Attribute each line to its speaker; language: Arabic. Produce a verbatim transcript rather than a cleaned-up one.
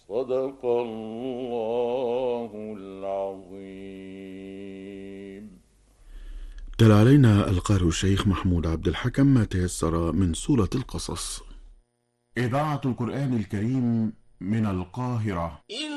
Speaker 1: صدق الله العظيم.
Speaker 2: تلا علينا القارئ الشيخ محمود عبد الحكم ما تيسر من سورة القصص.
Speaker 3: إذاعة القرآن الكريم من القاهرة.